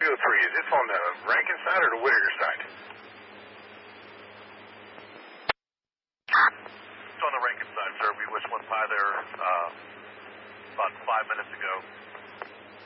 303, is this on the Rankin side or the Whittaker side? It's on the Rankin side, sir. We just went by there about 5 minutes ago.